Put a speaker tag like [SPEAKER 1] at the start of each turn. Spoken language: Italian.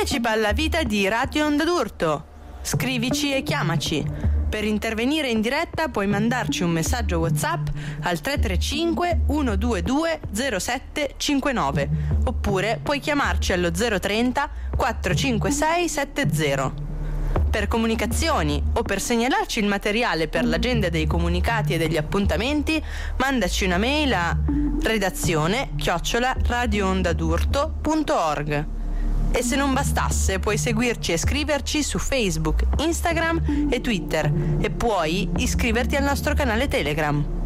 [SPEAKER 1] Partecipa alla vita di Radio Onda d'Urto. Scrivici e chiamaci. Per intervenire in diretta puoi mandarci un messaggio WhatsApp al 335 122 0759 oppure puoi chiamarci allo 030 456 70. Per comunicazioni o per segnalarci il materiale per l'agenda dei comunicati e degli appuntamenti, mandaci una mail a redazione@radioondadurto.org. E se non bastasse, puoi seguirci e scriverci su Facebook, Instagram e Twitter e puoi iscriverti al nostro canale Telegram.